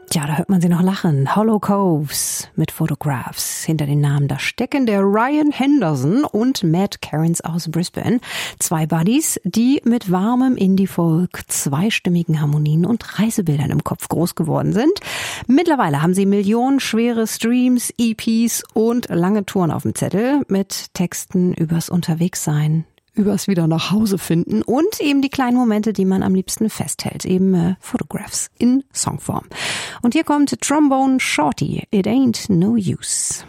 Tja, da hört man sie noch lachen. Hollow Coves mit Photographs. Hinter den Namen, da stecken der Ryan Henderson und Matt Cairns aus Brisbane. 2 Buddies, die mit warmem Indie-Folk, zweistimmigen Harmonien und Reisebildern im Kopf groß geworden sind. Mittlerweile haben sie millionenschwere Streams, EPs und lange Touren auf dem Zettel mit Texten übers Unterwegssein, übers wieder nach Hause finden und eben die kleinen Momente, die man am liebsten festhält, eben Photographs in Songform. Und hier kommt Trombone Shorty, It Ain't No Use.